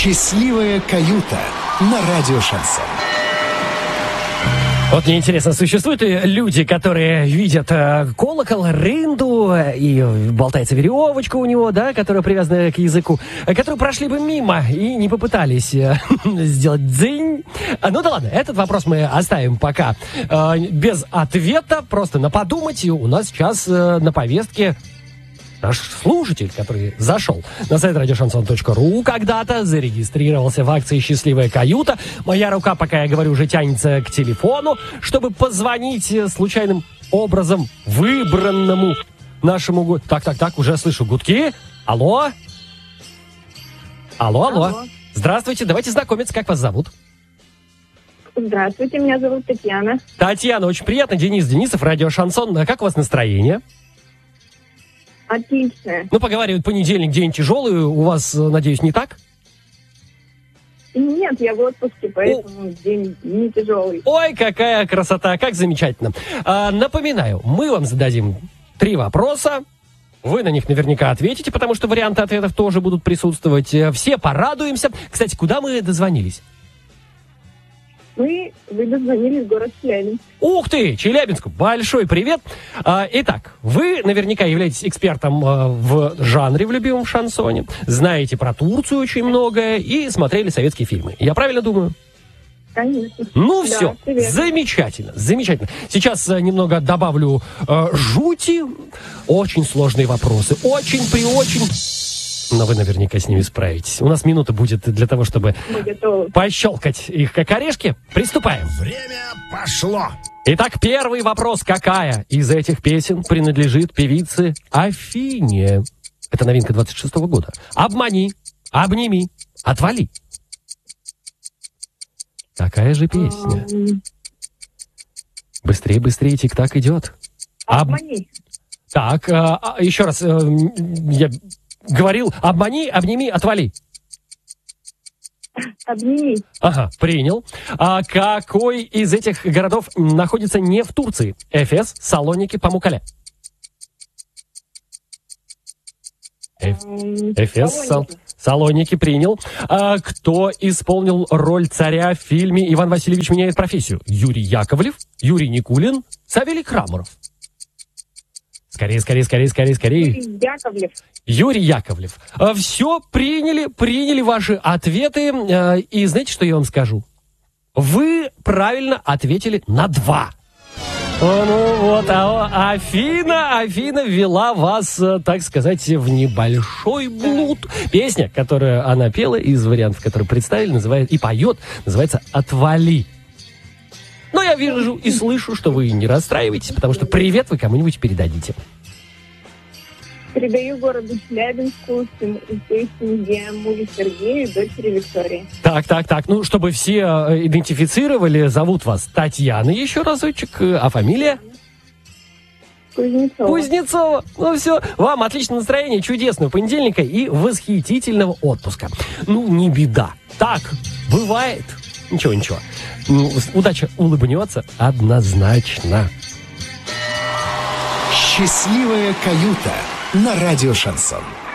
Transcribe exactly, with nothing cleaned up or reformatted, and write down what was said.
Счастливая каюта на радио Шансон. Вот мне интересно, существуют ли люди, которые видят э, колокол, рынду, и болтается веревочка у него, да, которая привязана к языку, которые прошли бы мимо и не попытались э, сделать дзынь. А, ну да ладно, этот вопрос мы оставим пока э, без ответа, просто на подумать. И у нас сейчас э, на повестке наш слушатель, который зашел на сайт радиошансон точка ру когда-то, зарегистрировался в акции «Счастливая каюта». Моя рука, пока я говорю, уже тянется к телефону, чтобы позвонить случайным образом выбранному нашему... гу- Так, так, так, уже слышу гудки. Алло? Алло, алло. Алло. Здравствуйте, давайте знакомиться. Как вас зовут? Здравствуйте, меня зовут Татьяна. Татьяна, очень приятно. Денис Денисов, радио «Шансон». А как у вас настроение? Отлично. Ну, поговаривают, понедельник день тяжелый. У вас, надеюсь, не так? Нет, я в отпуске, поэтому день не тяжелый. Ой, какая красота, как замечательно. А, напоминаю, мы вам зададим три вопроса. Вы на них наверняка ответите, потому что варианты ответов тоже будут присутствовать. Все порадуемся. Кстати, куда мы дозвонились? Мы, вы дозвонились в город Челябинск. Ух ты, Челябинску, большой привет. А, итак, вы наверняка являетесь экспертом а, в жанре в любимом шансоне, знаете про Турцию очень многое и смотрели советские фильмы. Я правильно думаю? Конечно. Ну Да, все, все верно. замечательно, замечательно. Сейчас э, немного добавлю э, жути. Очень сложные вопросы, очень при очень... Но вы наверняка с ними справитесь. У нас минута будет для того, чтобы Мы готовы. пощелкать их как орешки. Приступаем. Время пошло. Итак, первый вопрос. Какая из этих песен принадлежит певице Афине? Это новинка двадцать шестого года. «Обмани», «Обними», «Отвали». Какая же песня? М, Быстрее, быстрее, тик-так идет. Об- Обмани. Так, а, а, еще раз. э, я говорил, обмани, обними, отвали. Обними. Ага, принял. А какой из этих городов находится не в Турции? Эфес, Салоники, Памуккале. Эф- М, Эфес, Сал- Салоники. Салоники принял. А кто исполнил роль царя в фильме «Иван Васильевич меняет профессию»? Юрий Яковлев, Юрий Никулин, Савелий Крамаров. Скорее, скорее, скорее, скорее, скорее. Юрий Яковлев. Юрий Яковлев. Все, приняли, приняли ваши ответы. А, И знаете, что я вам скажу? Вы правильно ответили на два. О, ну вот, а Афина, Афина ввела вас, э, так сказать, в небольшой блуд. Песня, которую она пела из вариантов, которые представили, называет, и поет, называется «Отвали». Но я вижу и слышу, что вы не расстраиваетесь, потому что привет вы кому-нибудь передадите. Передаю городу Челябинску, сын- то есть семье, мужу Сергею и дочери Виктории. Так, так, так. Ну, чтобы все э, идентифицировали, зовут вас Татьяна еще разочек, э, а фамилия? Кузнецова. Кузнецова. Ну все, вам отличное настроение, чудесного понедельника и восхитительного отпуска. Ну, не беда. Так, бывает. Ничего, ничего. М, Удача улыбнется однозначно. Счастливая каюта на радио Шансон.